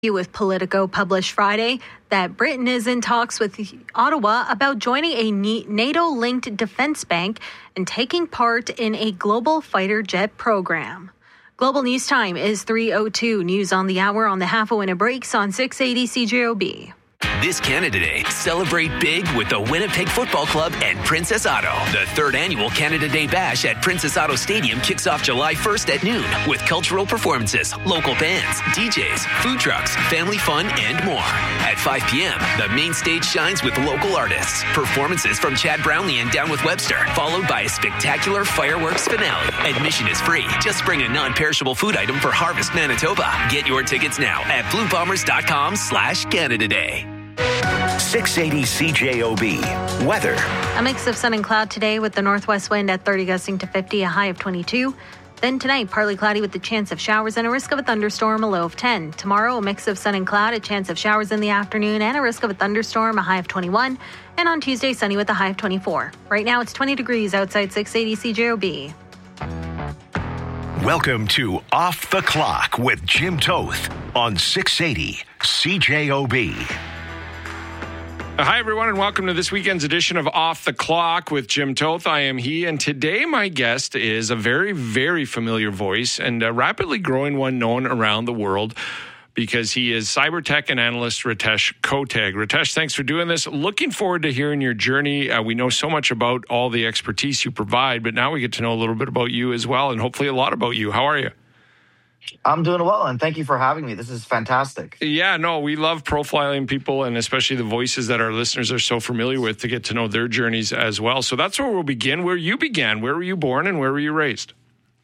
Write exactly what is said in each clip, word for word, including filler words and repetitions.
With Politico published Friday that Britain is in talks with Ottawa about joining a NATO-linked defense bank and taking part in a global fighter jet program. Global News Time is three oh two. News on the hour on the half hour and it breaks on six eighty C J O B. This Canada Day, celebrate big with the Winnipeg Football Club and Princess Auto. The third annual Canada Day Bash at Princess Auto Stadium kicks off July first at noon with cultural performances, local bands, D Js, food trucks, family fun, and more. At five p.m., the main stage shines with local artists. Performances from Chad Brownlee and Down with Webster, followed by a spectacular fireworks finale. Admission is free. Just bring a non-perishable food item for Harvest Manitoba. Get your tickets now at bluebombers.com slash Canada Day. six eighty C J O B. Weather. A mix of sun and cloud today with the northwest wind at thirty gusting to fifty, a high of twenty-two. Then tonight, partly cloudy with the chance of showers and a risk of a thunderstorm, a low of ten. Tomorrow, a mix of sun and cloud, a chance of showers in the afternoon and a risk of a thunderstorm, a high of twenty-one. And on Tuesday, sunny with a high of twenty-four. Right now, it's twenty degrees outside six eighty C J O B. Welcome to Off the Clock with Jim Toth on six eighty C J O B. Hi, everyone, and welcome to this weekend's edition of Off the Clock with Jim Toth. I am he, and today my guest is a very, very familiar voice and a rapidly growing one known around the world because he is cyber tech and analyst Ritesh Kotag. Ritesh, thanks for doing this. Looking forward to hearing your journey. Uh, we know so much about all the expertise you provide, but now we get to know a little bit about you as well, and hopefully a lot about you. How are you? I'm doing well, and thank you for having me. This is fantastic. Yeah, no, we love profiling people, and especially the voices that our listeners are so familiar with to get to know their journeys as well. So that's where we'll begin, where you began. Where were you born and where were you raised?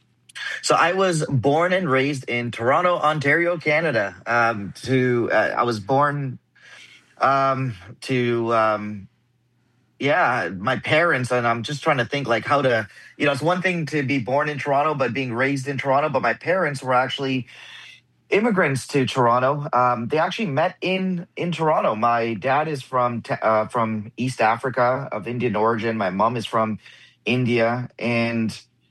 So I was born and raised in Toronto, Ontario, Canada. Um, to uh, I was born um, to... Um, Yeah, my parents, and I'm just trying to think like how to, you know, it's one thing to be born in Toronto, but being raised in Toronto, but my parents were actually immigrants to Toronto. Um, they actually met in, in Toronto. My dad is from, uh, from East Africa of Indian origin. My mom is from India, and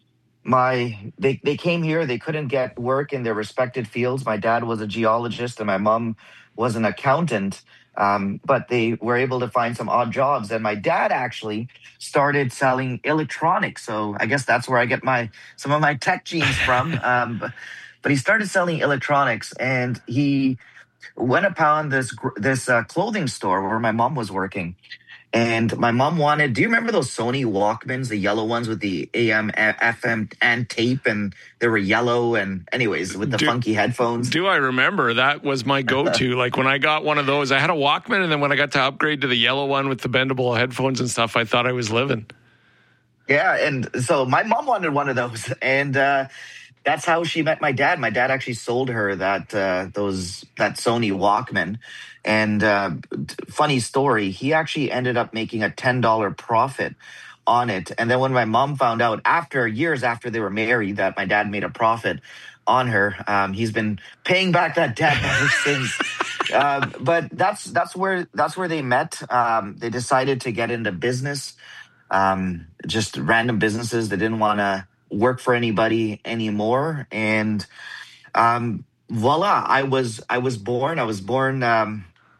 my, they, they came here. They couldn't get work in their respected fields. My dad was a geologist and my mom was an accountant. Um, but they were able to find some odd jobs. And my dad actually started selling electronics. So I guess that's where I get my some of my tech genes from. Um, but, but he started selling electronics, and he went upon this this uh, clothing store where my mom was working. And my mom wanted, do you remember those Sony Walkmans, the yellow ones with the A M, F M, and tape? And they were yellow, and anyways, with the do, funky headphones. Do I remember? That was my go-to. Like when I got one of those, I had a Walkman, and then when I got to upgrade to the yellow one with the bendable headphones and stuff, I thought I was living. Yeah, and so my mom wanted one of those, and uh, that's how she met my dad. My dad actually sold her that uh, those that Sony Walkman. And uh, funny story, he actually ended up making a ten dollars profit on it. And then when my mom found out after years after they were married that my dad made a profit on her, um, he's been paying back that debt ever since. Uh, but that's that's where that's where they met. Um, they decided to get into business, um, just random businesses. They didn't want to work for anybody anymore. And um, voila, I was I was born. I was born. Um,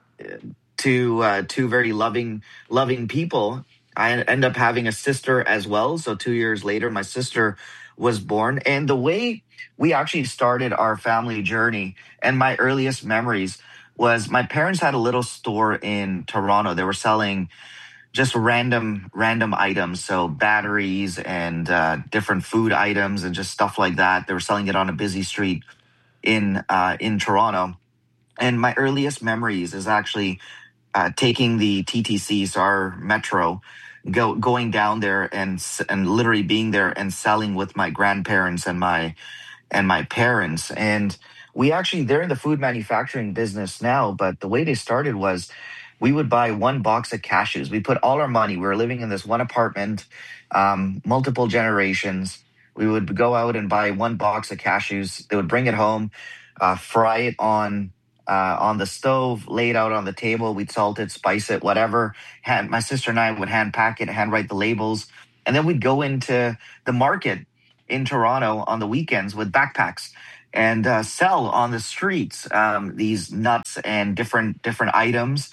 to uh, two very loving, loving people. I end up having a sister as well. So two years later, my sister was born. And the way we actually started our family journey and my earliest memories was my parents had a little store in Toronto. They were selling just random, random items. So batteries and uh, different food items and just stuff like that. They were selling it on a busy street in uh, in Toronto. And my earliest memories is actually uh, taking the T T Cs, our metro, go, going down there and and literally being there and selling with my grandparents and my and my parents. And we actually, they're in the food manufacturing business now, but the way they started was we would buy one box of cashews. We put all our money. We were living in this one apartment, um, multiple generations. We would go out and buy one box of cashews. They would bring it home, uh, fry it on Uh, on the stove, laid out on the table. We'd salt it, spice it, whatever. Hand, my sister and I would hand pack it, hand write the labels. And then we'd go into the market in Toronto on the weekends with backpacks. and uh, sell on the streets um, these nuts and different different items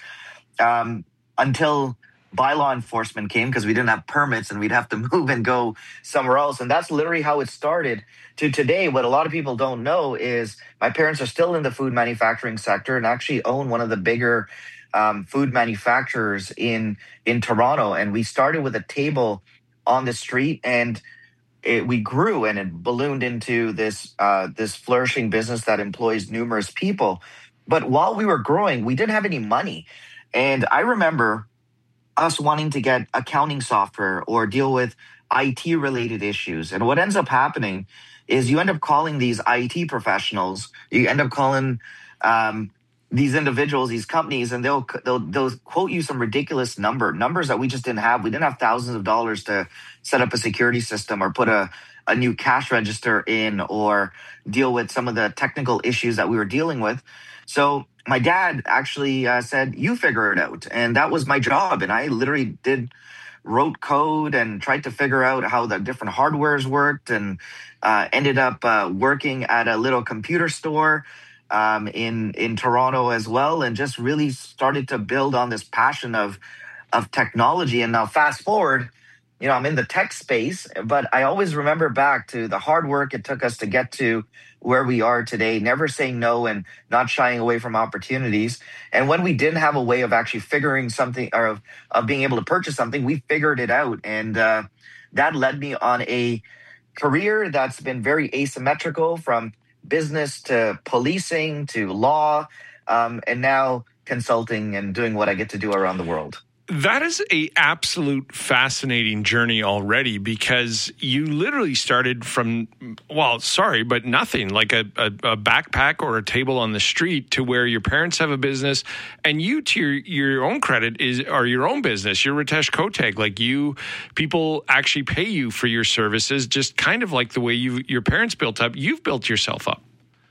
um, until bylaw enforcement came, because we didn't have permits and we'd have to move and go somewhere else. And that's literally how it started to today. What a lot of people don't know is my parents are still in the food manufacturing sector and actually own one of the bigger um, food manufacturers in in Toronto. And we started with a table on the street, and it, we grew and it ballooned into this uh, this flourishing business that employs numerous people. But while we were growing, we didn't have any money. And I remember us wanting to get accounting software or deal with I T related issues. And what ends up happening is you end up calling these I T professionals, you end up calling um, these individuals, these companies, and they'll, they'll they'll quote you some ridiculous number, numbers that we just didn't have. We didn't have thousands of dollars to set up a security system or put a, a new cash register in or deal with some of the technical issues that we were dealing with. So my dad actually uh, said, you figure it out. And that was my job. And I literally did, wrote code and tried to figure out how the different hardwares worked, and uh, ended up uh, working at a little computer store um, in, in Toronto as well. And just really started to build on this passion of, of technology. And now fast forward, you know, I'm in the tech space, but I always remember back to the hard work it took us to get to where we are today, never saying no and not shying away from opportunities. And when we didn't have a way of actually figuring something, or of, of being able to purchase something, we figured it out. And uh, that led me on a career that's been very asymmetrical, from business to policing to law, um, and now consulting and doing what I get to do around the world. That is a absolute fascinating journey already, because you literally started from, well, sorry, but nothing, like a, a, a backpack or a table on the street, to where your parents have a business, and you, to your, your own credit, is are your own business. You're Ritesh Kotag. Like you, people actually pay you for your services, just kind of like the way you your parents built up. You've built yourself up.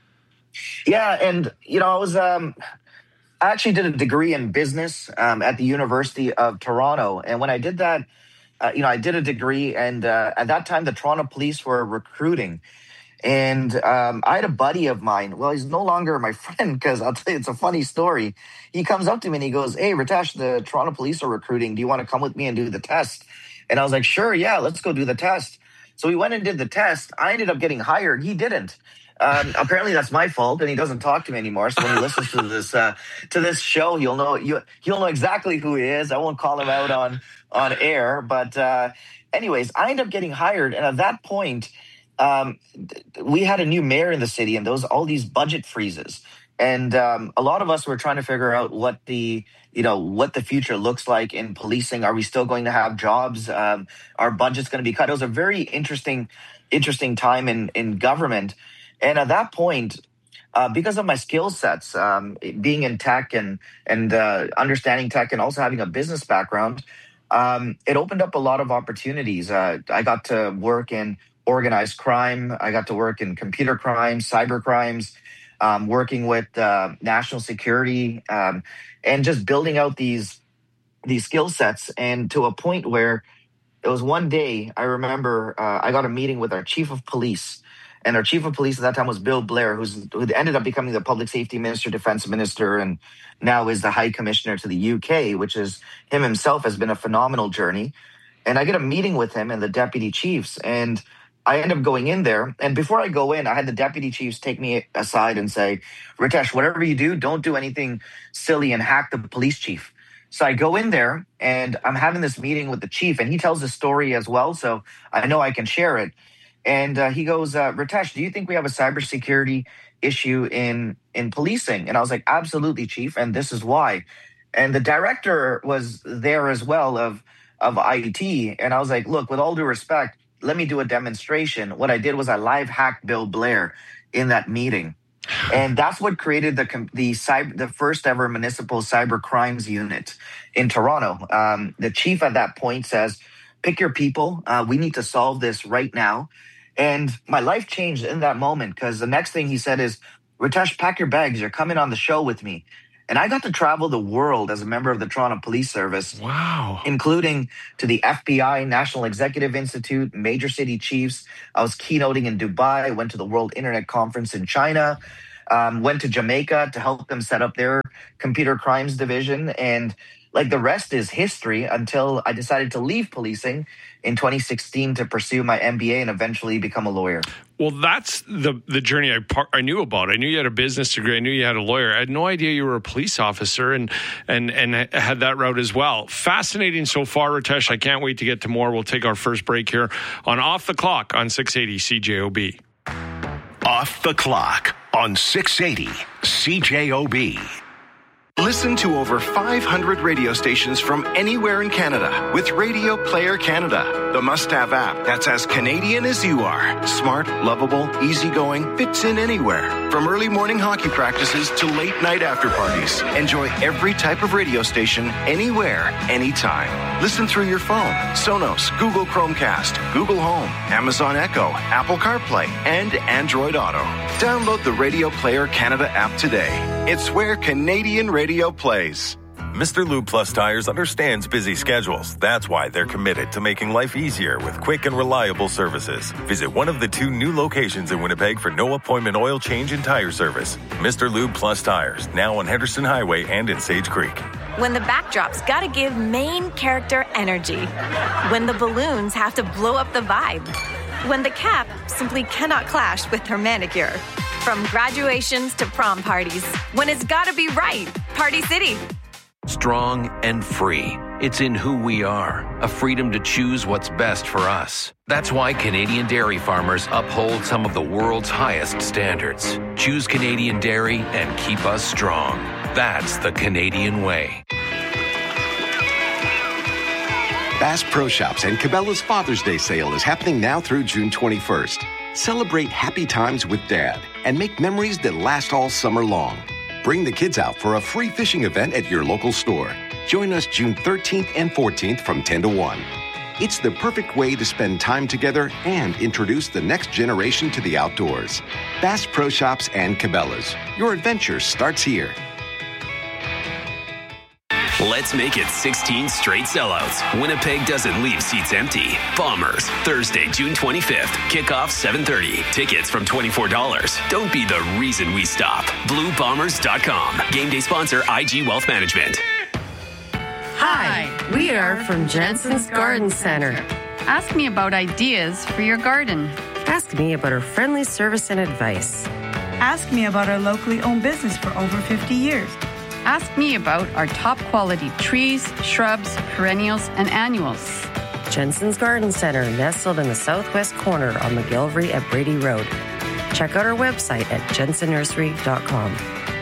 Yeah, and you know, I was. Um, I actually did a degree in business um, at the University of Toronto. And when I did that, uh, you know, I did a degree. And uh, at that time, the Toronto police were recruiting. And um, I had a buddy of mine. Well, he's no longer my friend, because I'll tell you, it's a funny story. He comes up to me and he goes, hey, Ritesh, the Toronto police are recruiting. Do you want to come with me and do the test? And I was like, sure, yeah, let's go do the test. So we went and did the test. I ended up getting hired. He didn't. Um, apparently that's my fault, and he doesn't talk to me anymore. So when he listens to this uh, to this show, he'll know you he'll know exactly who he is. I won't call him out on on air, but uh, anyways, I ended up getting hired, and at that point, um, we had a new mayor in the city, and there was all these budget freezes, and um, a lot of us were trying to figure out what the you know what the future looks like in policing. Are we still going to have jobs? Um, our budget's going to be cut. It was a very interesting interesting time in in government. And at that point, uh, because of my skill sets, um, being in tech and and uh, understanding tech, and also having a business background, um, it opened up a lot of opportunities. Uh, I got to work in organized crime. I got to work in computer crimes, cyber crimes, um, working with uh, national security, um, and just building out these these skill sets. And to a point where it was one day, I remember uh, I got a meeting with our chief of police. And our chief of police at that time was Bill Blair, who's, who ended up becoming the public safety minister, defense minister, and now is the high commissioner to the U K, which is him himself has been a phenomenal journey. And I get a meeting with him and the deputy chiefs, and I end up going in there. And before I go in, I had the deputy chiefs take me aside and say, Ritesh, whatever you do, don't do anything silly and hack the police chief. So I go in there and I'm having this meeting with the chief, and he tells the story as well, so I know I can share it. And uh, he goes, uh, Ritesh, do you think we have a cybersecurity issue in in policing? And I was like, absolutely, chief, and this is why. And the director was there as well of of I T. And I was like, look, with all due respect, let me do a demonstration. What I did was I live hacked Bill Blair in that meeting. And that's what created the the cyber, the first ever municipal cyber crimes unit in Toronto. Um, the chief at that point says, pick your people. Uh, we need to solve this right now. And my life changed in that moment, because the next thing he said is, Ritesh, pack your bags. You're coming on the show with me. And I got to travel the world as a member of the Toronto Police Service. Wow. Including to the F B I, National Executive Institute, major city chiefs. I was keynoting in Dubai, went to the World Internet Conference in China, um, went to Jamaica to help them set up their computer crimes division. And like the rest is history until I decided to leave policing in twenty sixteen to pursue my M B A and eventually become a lawyer. Well, that's the the journey I par- I knew about. I knew you had a business degree. I knew you had a lawyer. I had no idea you were a police officer and and and had that route as well. Fascinating so far, Ritesh. I can't wait to get to more. We'll take our first break here on Off the Clock on six eighty C J O B. Off the Clock on six eighty C J O B. Listen to over five hundred radio stations from anywhere in Canada with Radio Player Canada, the must-have app that's as Canadian as you are. Smart, lovable, easygoing, fits in anywhere. From early morning hockey practices to late night after parties. Enjoy every type of radio station, anywhere, anytime. Listen through your phone, Sonos, Google Chromecast, Google Home, Amazon Echo, Apple CarPlay, and Android Auto. Download the Radio Player Canada app today. It's where Canadian radio plays. Mister Lube Plus Tires understands busy schedules. That's why they're committed to making life easier with quick and reliable services. Visit one of the two new locations in Winnipeg for no appointment oil change and tire service. Mister Lube Plus Tires, now on Henderson Highway and in Sage Creek. When the backdrop's gotta give main character energy. When the balloons have to blow up the vibe. When the cap simply cannot clash with her manicure. From graduations to prom parties, when it's gotta be right, Party City. Strong and free. It's in who we are, a freedom to choose what's best for us. That's why Canadian dairy farmers uphold some of the world's highest standards. Choose Canadian dairy and keep us strong. That's the Canadian way. Bass Pro Shops and Cabela's Father's Day sale is happening now through June twenty-first. Celebrate happy times with Dad and make memories that last all summer long. Bring the kids out for a free fishing event at your local store. Join us June thirteenth and fourteenth from ten to one. It's the perfect way to spend time together and introduce the next generation to the outdoors. Bass Pro Shops and Cabela's. Your adventure starts here. Let's make it sixteen straight sellouts. Winnipeg doesn't leave seats empty. Bombers, Thursday, June twenty-fifth. Kickoff seven thirty. Tickets from twenty-four dollars. Don't be the reason we stop. blue bombers dot com. Game day sponsor I G Wealth Management. Hi, we are from Jensen's Garden Center. Ask me about ideas for your garden. Ask me about our friendly service and advice. Ask me about our locally owned business for over fifty years. Ask me about our top quality trees, shrubs, perennials, and annuals. Jensen's Garden Center, nestled in the southwest corner on McGillivray at Brady Road. Check out our website at jensen nursery dot com.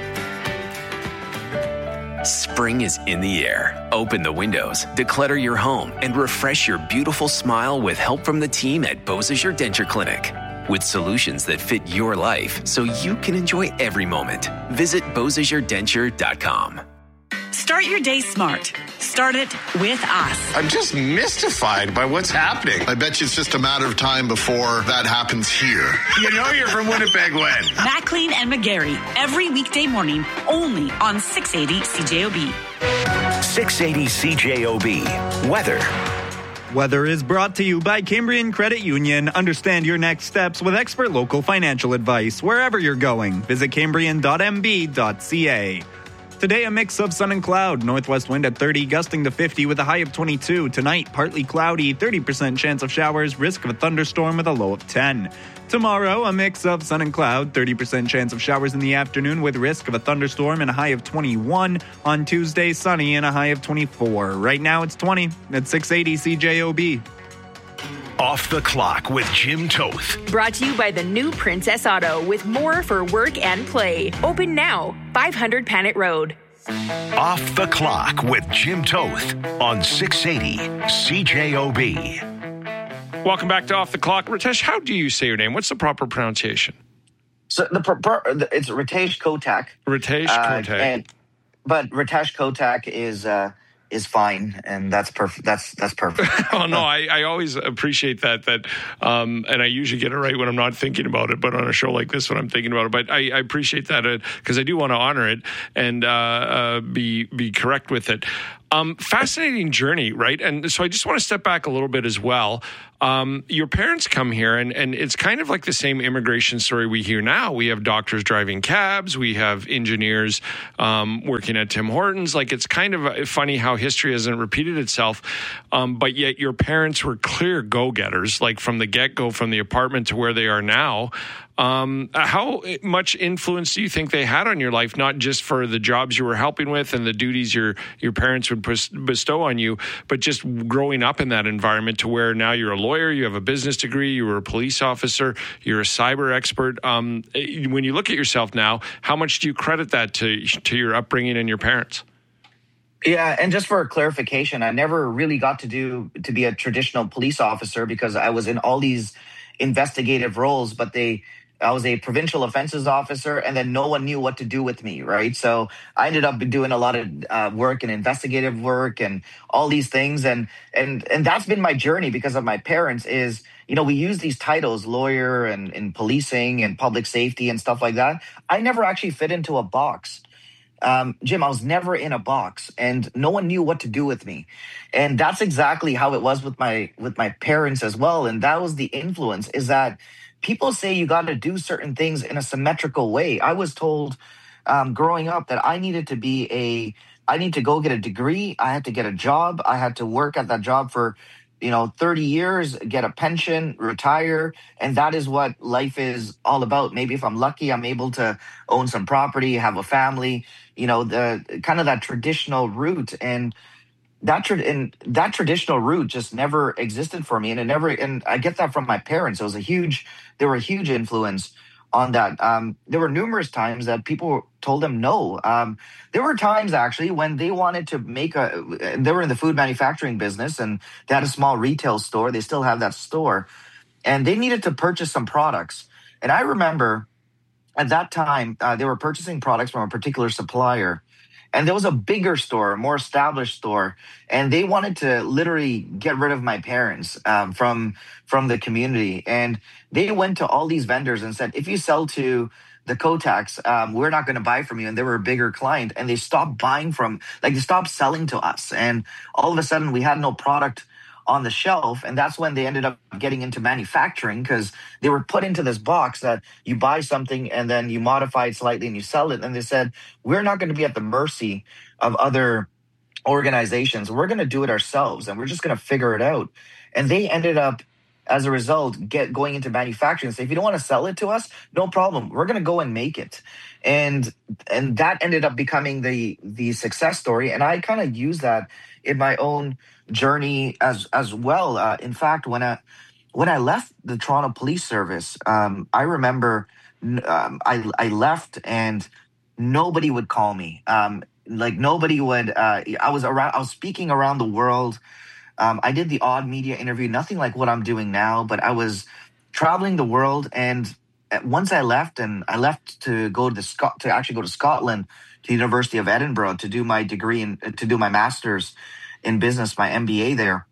Spring is in the air. Open the windows, declutter your home, and refresh your beautiful smile with help from the team at Beausejour Denture Clinic. With solutions that fit your life so you can enjoy every moment. Visit beausejour denture dot com. Start your day smart. Start it with us. I'm just mystified by what's happening. I bet you it's just a matter of time before that happens here. You know you're from Winnipeg when. McLean and McGarry, every weekday morning, only on six eighty C J O B. six eighty C J O B. Weather. Weather is brought to you by Cambrian Credit Union. Understand your next steps with expert local financial advice wherever you're going. Visit cambrian dot m b dot c a. Today, a mix of sun and cloud. Northwest wind at thirty, gusting to fifty with a high of twenty-two. Tonight, partly cloudy, thirty percent chance of showers, risk of a thunderstorm with a low of ten. Tomorrow, a mix of sun and cloud, thirty percent chance of showers in the afternoon with risk of a thunderstorm and a high of twenty-one. On Tuesday, sunny and a high of twenty-four. Right now, it's twenty at six eighty C J O B. Off the Clock with Jim Toth. Brought to you by the new Princess Auto with more for work and play. Open now, five hundred Panet Road. Off the Clock with Jim Toth on six eighty C J O B. Welcome back to Off the Clock. Ritesh, how do you say your name? What's the proper pronunciation? So the, pro- pro- it's Ritesh Kotak. Ritesh Uh, Kotak. and, but Ritesh Kotak is uh, is fine, and that's perfect. That's that's perfect. Oh no, I, I always appreciate that. That um, and I usually get it right when I'm not thinking about it, but on a show like this, when I'm thinking about it, but I, I appreciate that because I do want to honor it and uh, uh, be be correct with it. Um, fascinating journey, right? And so I just want to step back a little bit as well. Um, your parents come here, and, and it's kind of like the same immigration story we hear now. We have doctors driving cabs. We have engineers um, working at Tim Hortons. Like, it's kind of funny how history hasn't repeated itself. Um, but yet your parents were clear go-getters, like from the get-go, from the apartment to where they are now. Um, how much influence do you think they had on your life, not just for the jobs you were helping with and the duties your, your parents would bestow on you, but just growing up in that environment to where now you're a lawyer, you have a business degree, you were a police officer, you're a cyber expert. Um, when you look at yourself now, how much do you credit that to, to your upbringing and your parents? Yeah, and just for clarification, I never really got to do to be a traditional police officer because I was in all these investigative roles, but they I was a provincial offenses officer, and then no one knew what to do with me, right? So I ended up doing a lot of uh, work and investigative work and all these things, and and and that's been my journey because of my parents. Is you know we use these titles, lawyer and in policing and public safety and stuff like that. I never actually fit into a box. Um, Jim, I was never in a box, and no one knew what to do with me, and that's exactly how it was with my with my parents as well. And that was the influence. Is that people say you got to do certain things in a symmetrical way. I was told um, growing up that I needed to be a, I need to go get a degree. I had to get a job. I had to work at that job for, you know, thirty years, get a pension, retire. And that is what life is all about. Maybe if I'm lucky, I'm able to own some property, have a family, you know, the kind of that traditional route. And That tra- and that traditional route just never existed for me, and it never. And I get that from my parents. It was a huge. They were a huge influence on that. Um, there were numerous times that people told them no. Um, there were times actually when they wanted to make a. They were in the food manufacturing business, and they had a small retail store. They still have that store, and they needed to purchase some products. And I remember at that time uh, they were purchasing products from a particular supplier. And there was a bigger store, a more established store, and they wanted to literally get rid of my parents um, from from the community. And they went to all these vendors and said, if you sell to the Kotaks, um, we're not going to buy from you. And they were a bigger client, and they stopped buying from, like they stopped selling to us. And all of a sudden we had no product on the shelf. And that's when they ended up getting into manufacturing, because they were put into this box that you buy something and then you modify it slightly and you sell it. And they said, we're not going to be at the mercy of other organizations. We're going to do it ourselves, and we're just going to figure it out. And they ended up, as a result, get going into manufacturing and say, if you don't want to sell it to us, no problem. We're going to go and make it. And and that ended up becoming the the success story. And I kind of use that in my own journey as as well. Uh, in fact, when I when I left the Toronto Police Service, um, I remember um, I I left and nobody would call me. Um, like nobody would. Uh, I was around. I was speaking around the world. Um, I did the odd media interview, nothing like what I'm doing now, but I was traveling the world. And once I left, and I left to go to the Scot to actually go to Scotland, to the University of Edinburgh, to do my degree and to do my master's in business, my M B A there,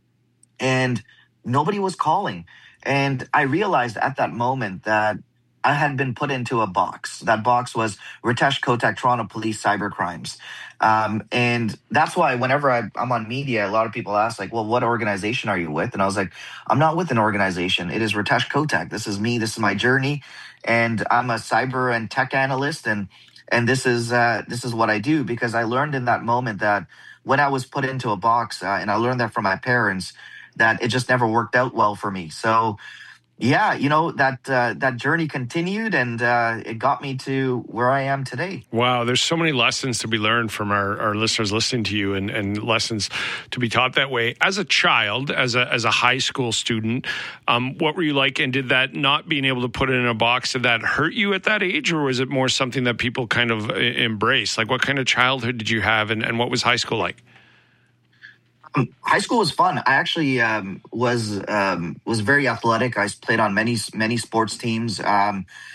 and nobody was calling. And I realized at that moment that I had been put into a box. That box was Ritesh Kotak, Toronto Police Cybercrimes. Um, and that's why whenever I, I'm on media, a lot of people ask, like, well, what organization are you with? And I was like, I'm not with an organization. It is Ritesh Kotak. This is me. This is my journey. And I'm a cyber and tech analyst. And and this is uh, this is what I do, because I learned in that moment that when I was put into a box, uh, and I learned that from my parents, that it just never worked out well for me. So yeah, you know, that uh, that journey continued, and uh, it got me to where I am today. Wow, there's so many lessons to be learned from our, our listeners listening to you, and, and lessons to be taught that way. As a child, as a as a high school student, um, what were you like? And did that not being able to put it in a box, did that hurt you at that age, or was it more something that people kind of embrace? Like, what kind of childhood did you have, and, and what was high school like? Um, high school was fun. I actually um, was um, was very athletic. I played on many many sports teams. Um,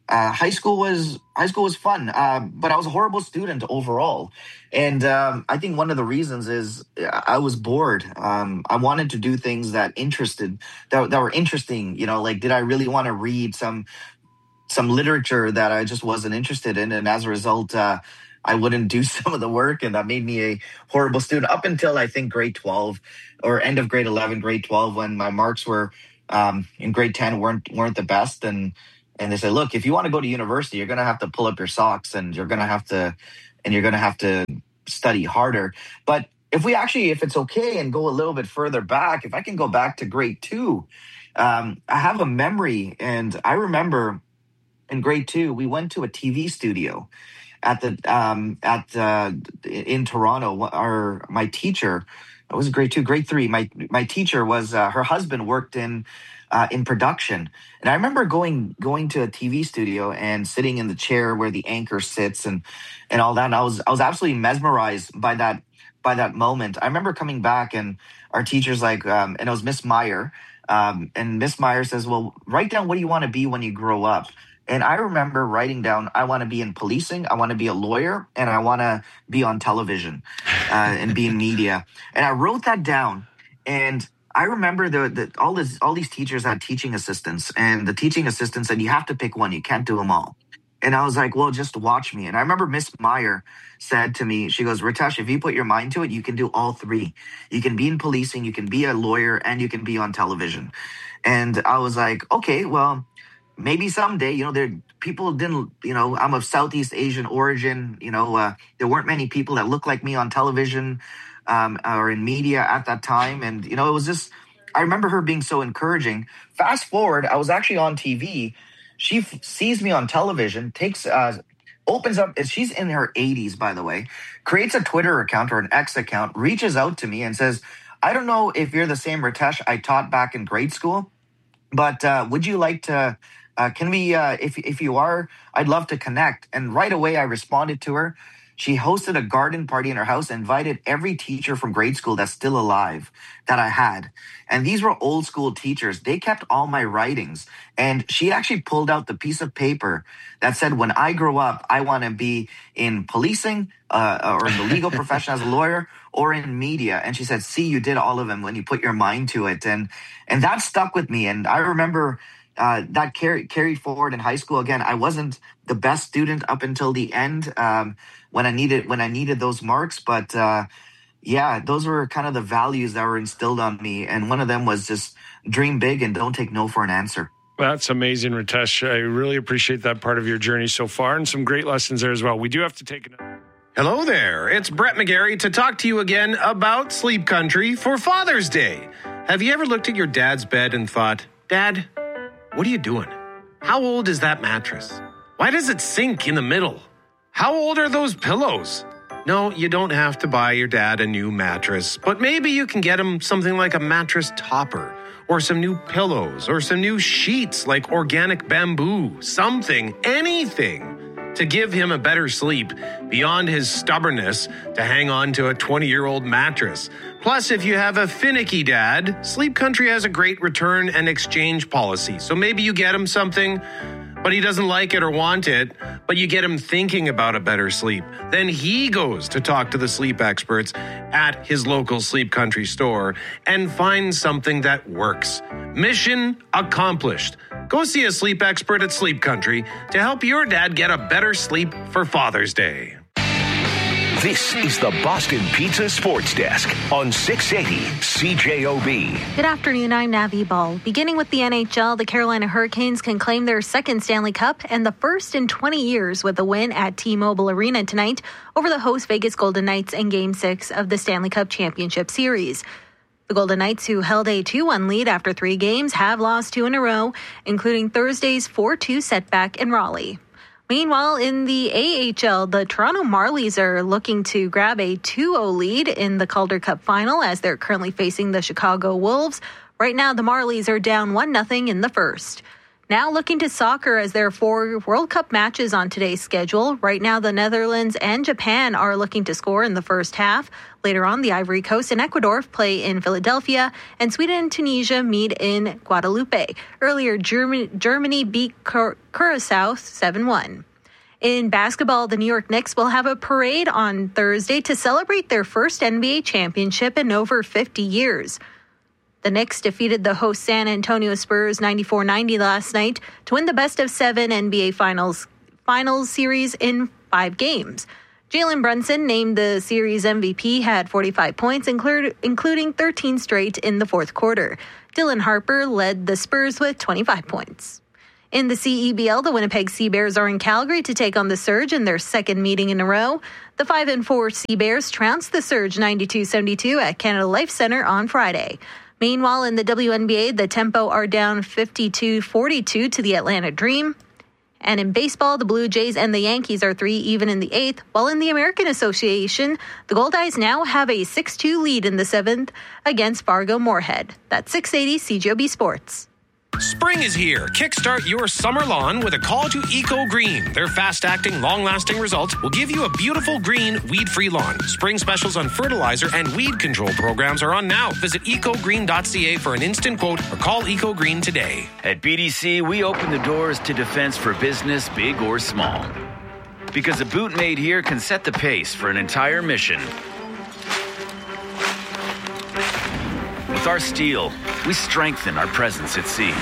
uh, high school was high school was fun, uh, but I was a horrible student overall. And um, I think one of the reasons is I was bored. Um, I wanted to do things that interested, that, that were interesting. You know, like, did I really want to read some some literature that I just wasn't interested in? And as a result, uh, I wouldn't do some of the work, and that made me a horrible student up until I think grade twelve or end of grade eleven, grade twelve, when my marks were um, in grade ten weren't weren't the best. And and they said, look, if you want to go to university, you're going to have to pull up your socks, and you're going to have to and you're going to have to study harder. But if we actually, if it's okay, and go a little bit further back, if I can go back to grade two, um, I have a memory, and I remember in grade two, we went to a T V studio at the um, at uh, in Toronto. Our my teacher, it was grade two, grade three. My my teacher was uh, her husband worked in uh, in production, and I remember going going to a T V studio and sitting in the chair where the anchor sits and and all that. And I was I was absolutely mesmerized by that by that moment. I remember coming back, and our teacher's like, um, and it was Miss Meyer, um, and Miss Meyer says, "Well, write down what do you want to be when you grow up." And I remember writing down, I want to be in policing, I want to be a lawyer, and I want to be on television uh, and be in media. And I wrote that down. And I remember the, the, all, this, all these teachers had teaching assistants. And the teaching assistant said, you have to pick one. You can't do them all. And I was like, well, just watch me. And I remember Miss Meyer said to me, she goes, Ritesh, if you put your mind to it, you can do all three. You can be in policing, you can be a lawyer, and you can be on television. And I was like, okay, well, maybe someday, you know, there people didn't, you know, I'm of Southeast Asian origin. You know, uh, there weren't many people that looked like me on television um, or in media at that time. And, you know, it was just, I remember her being so encouraging. Fast forward, I was actually on T V. She f- sees me on television, takes, uh, opens up, she's in her eighties, by the way, creates a Twitter account or an X account, reaches out to me and says, I don't know if you're the same Ritesh I taught back in grade school, but uh, would you like to, Uh, can we, uh, if if you are, I'd love to connect. And right away, I responded to her. She hosted a garden party in her house, invited every teacher from grade school that's still alive that I had. And these were old school teachers. They kept all my writings. And she actually pulled out the piece of paper that said, when I grow up, I want to be in policing uh, or in the legal profession as a lawyer or in media. And she said, see, you did all of them when you put your mind to it. And, and that stuck with me. And I remember Uh, that carried carried forward in high school. Again, I wasn't the best student up until the end um, when I needed when I needed those marks. But uh, yeah, those were kind of the values that were instilled on me. And one of them was just dream big and don't take no for an answer. That's amazing, Ritesh. I really appreciate that part of your journey so far, and some great lessons there as well. We do have to take another. Hello there. It's Brett McGarry to talk to you again about Sleep Country for Father's Day. Have you ever looked at your dad's bed and thought, Dad, what are you doing? How old is that mattress? Why does it sink in the middle? How old are those pillows? No, you don't have to buy your dad a new mattress, but maybe you can get him something like a mattress topper, or some new pillows, or some new sheets like organic bamboo, something, anything to give him a better sleep beyond his stubbornness to hang on to a twenty-year-old mattress. Plus, if you have a finicky dad, Sleep Country has a great return and exchange policy. So maybe you get him something, but he doesn't like it or want it, but you get him thinking about a better sleep. Then he goes to talk to the sleep experts at his local Sleep Country store and finds something that works. Mission accomplished. Go see a sleep expert at Sleep Country to help your dad get a better sleep for Father's Day. This is the Boston Pizza Sports Desk on six eighty C J O B. Good afternoon, I'm Navi Ball. Beginning with the N H L, the Carolina Hurricanes can claim their second Stanley Cup and the first in twenty years with a win at T-Mobile Arena tonight over the host Vegas Golden Knights in Game six of the Stanley Cup Championship Series. The Golden Knights, who held a two one lead after three games, have lost two in a row, including Thursday's four two setback in Raleigh. Meanwhile, in the A H L, the Toronto Marlies are looking to grab a two oh lead in the Calder Cup final as they're currently facing the Chicago Wolves. Right now, the Marlies are down one nothing in the first. Now looking to soccer, as there are four World Cup matches on today's schedule. Right now, the Netherlands and Japan are looking to score in the first half. Later on, the Ivory Coast and Ecuador play in Philadelphia, and Sweden and Tunisia meet in Guadalupe. Earlier, Germany, Germany beat Cur- Curacao seven one. In basketball, the New York Knicks will have a parade on Thursday to celebrate their first N B A championship in over fifty years. The Knicks defeated the host San Antonio Spurs ninety-four ninety last night to win the best of seven N B A Finals Finals series in five games. Jalen Brunson, named the series M V P, had forty-five points, include, including thirteen straight in the fourth quarter. Dylan Harper led the Spurs with twenty-five points. In the C E B L, the Winnipeg Sea Bears are in Calgary to take on the Surge in their second meeting in a row. The five and four Sea Bears trounced the Surge ninety-two seventy-two at Canada Life Centre on Friday. Meanwhile, in the W N B A, the Tempo are down fifty-two forty-two to the Atlanta Dream. And in baseball, the Blue Jays and the Yankees are three even in the eighth, while in the American Association, the Goldeyes now have a six two lead in the seventh against Fargo Moorhead. That's six eighty C J O B Sports. Spring is here. Kickstart your summer lawn with a call to Eco Green. Their fast-acting, long-lasting results will give you a beautiful green, weed-free lawn. Spring specials on fertilizer and weed control programs are on now. Visit eco green dot c a for an instant quote or call Eco Green today. At B D C, we open the doors to defense for business, big or small. Because a boot made here can set the pace for an entire mission. With our steel, we strengthen our presence at sea.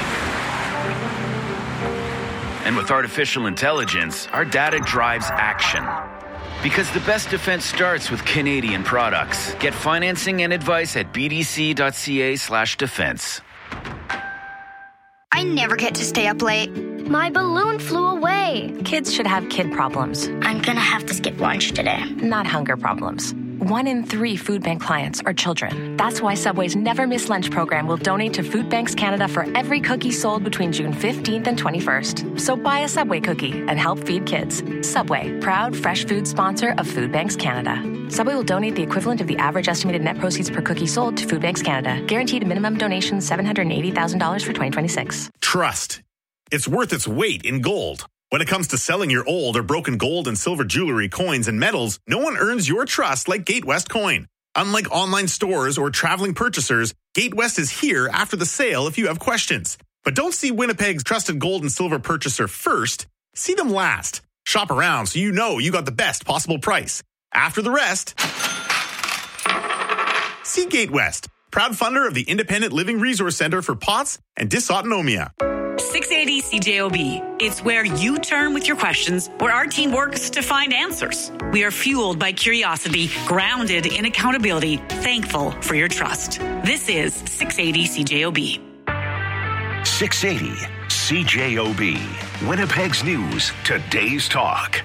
And with artificial intelligence, our data drives action. Because the best defense starts with Canadian products. Get financing and advice at b d c dot c a slash defense. I never get to stay up late. My balloon flew away. Kids should have kid problems. I'm gonna have to skip lunch today. Not hunger problems. One in three food bank clients are children. That's why Subway's Never Miss Lunch program will donate to Food Banks Canada for every cookie sold between June fifteenth and twenty-first. So buy a Subway cookie and help feed kids. Subway, proud fresh food sponsor of Food Banks Canada. Subway will donate the equivalent of the average estimated net proceeds per cookie sold to Food Banks Canada. Guaranteed minimum donation seven hundred eighty thousand dollars for twenty twenty-six. Trust. It's worth its weight in gold. When it comes to selling your old or broken gold and silver jewelry, coins, and metals, no one earns your trust like Gatewest Coin. Unlike online stores or traveling purchasers, Gatewest is here after the sale if you have questions. But don't see Winnipeg's trusted gold and silver purchaser first. See them last. Shop around so you know you got the best possible price. After the rest, see Gatewest, proud funder of the Independent Living Resource Center for P O T S and Dysautonomia. six eighty C J O B. It's where you turn with your questions, where our team works to find answers. We are fueled by curiosity, grounded in accountability, thankful for your trust. This is six eighty C J O B. six eighty C J O B. Winnipeg's News, today's talk.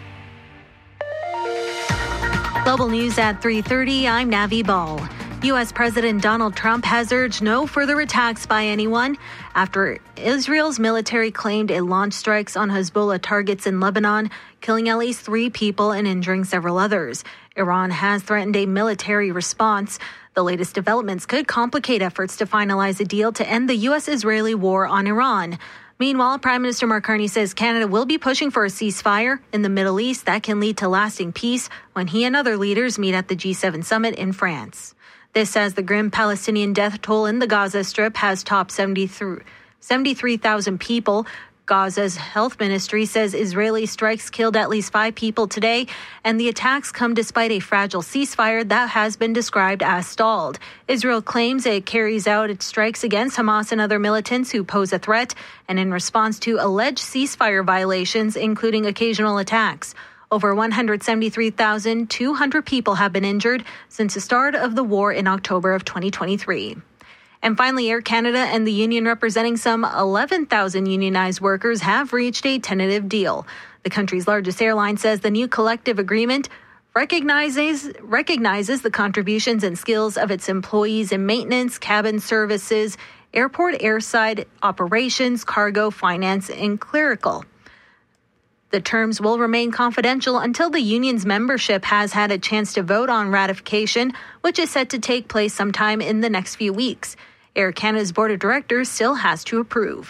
Global News at three thirty, I'm Navi Ball. U S. President Donald Trump has urged no further attacks by anyone after Israel's military claimed it launched strikes on Hezbollah targets in Lebanon, killing at least three people and injuring several others. Iran has threatened a military response. The latest developments could complicate efforts to finalize a deal to end the U S-Israeli war on Iran. Meanwhile, Prime Minister Mark Carney says Canada will be pushing for a ceasefire in the Middle East that can lead to lasting peace when he and other leaders meet at the G seven summit in France. This as the grim Palestinian death toll in the Gaza Strip has topped seventy-three thousand people. Gaza's health ministry says Israeli strikes killed at least five people today, and the attacks come despite a fragile ceasefire that has been described as stalled. Israel claims it carries out its strikes against Hamas and other militants who pose a threat, and in response to alleged ceasefire violations, including occasional attacks. Over one hundred seventy-three thousand two hundred people have been injured since the start of the war in October of twenty twenty-three. And finally, Air Canada and the union representing some eleven thousand unionized workers have reached a tentative deal. The country's largest airline says the new collective agreement recognizes recognizes the contributions and skills of its employees in maintenance, cabin services, airport airside operations, cargo, finance, and clerical. The terms will remain confidential until the union's membership has had a chance to vote on ratification, which is set to take place sometime in the next few weeks. Air Canada's board of directors still has to approve.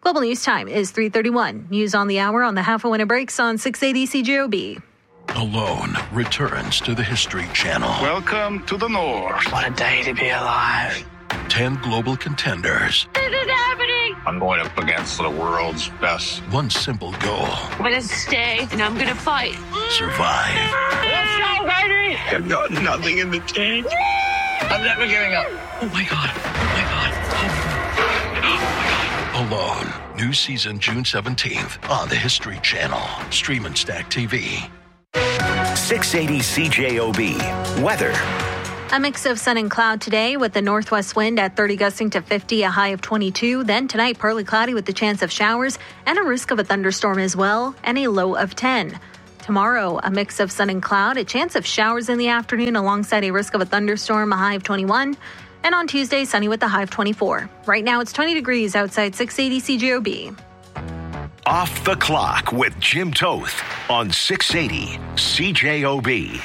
Global News Time is three thirty-one. News on the hour on the half a winter breaks on six eighty C J O B. Alone returns to the History Channel. Welcome to the North. What a day to be alive. Ten global contenders. This is happening. I'm going up against the world's best. One simple goal. I'm going to stay and I'm going to fight. Survive. Let's go, baby. I've got nothing in the tank. I'm never giving up. Oh, my God. Oh, my God. Oh, my God. Alone. New season June seventeenth on the History Channel. Stream and Stack T V. six eighty C J O B. Weather. A mix of sun and cloud today with the northwest wind at thirty gusting to fifty, a high of twenty-two. Then tonight, partly cloudy with the chance of showers and a risk of a thunderstorm as well, and a low of ten. Tomorrow, a mix of sun and cloud, a chance of showers in the afternoon alongside a risk of a thunderstorm, a high of twenty-one. And on Tuesday, sunny with a high of twenty-four. Right now, it's twenty degrees outside six eighty C J O B. Off the Clock with Jim Toth on six eighty C J O B.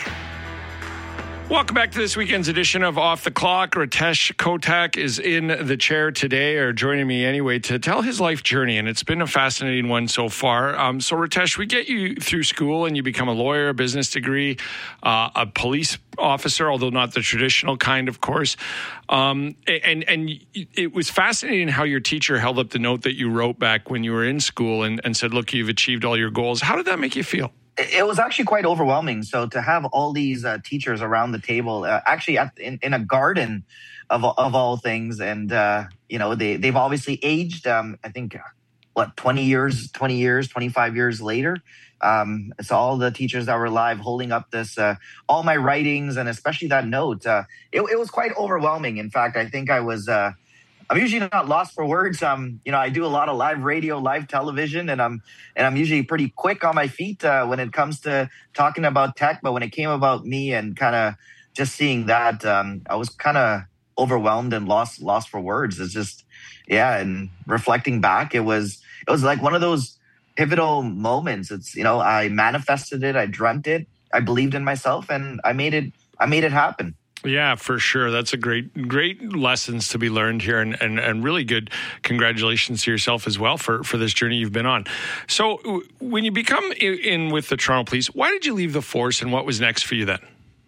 Welcome back to this weekend's edition of Off the Clock. Ritesh Kotak is in the chair today, or joining me anyway, to tell his life journey, and it's been a fascinating one so far. Um, so, Ritesh, we get you through school, and you become a lawyer, a business degree, uh, a police officer, although not the traditional kind, of course. Um, and and it was fascinating how your teacher held up the note that you wrote back when you were in school and, and said, look, you've achieved all your goals. How did that make you feel? It was actually quite overwhelming. So to have all these uh, teachers around the table, uh, actually at, in, in a garden of of all things, and uh, you know they they've obviously aged. Um, I think what twenty years, twenty years, twenty-five years later. Um, so all the teachers that were alive holding up this, uh, all my writings, and especially that note. Uh, it, it was quite overwhelming. In fact, I think I was. Uh, I'm usually not lost for words. Um, you know, I do a lot of live radio, live television, and I'm and I'm usually pretty quick on my feet uh, when it comes to talking about tech. But when it came about me and kind of just seeing that, um, I was kind of overwhelmed and lost lost for words. It's just, yeah. And reflecting back, it was it was like one of those pivotal moments. It's, you know, I manifested it, I dreamt it, I believed in myself, and I made it. I made it happen. Yeah, for sure. That's a great, great lessons to be learned here, and, and, and really good congratulations to yourself as well for, for this journey you've been on. So when you become in, in with the Toronto Police, why did you leave the force, and what was next for you then?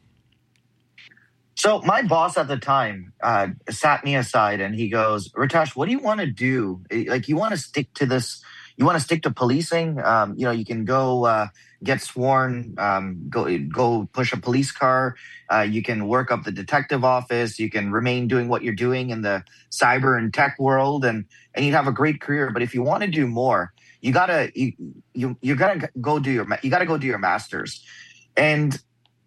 So my boss at the time uh, sat me aside and he goes, Ritesh, what do you want to do? Like, you want to stick to this, you want to stick to policing? Um, you know, you can go uh, get sworn, um, go go push a police car. Uh, you can work up the detective office. You can remain doing what you're doing in the cyber and tech world, and and you'd have a great career. But if you want to do more, you gotta you you you gotta go do your you gotta go do your master's. And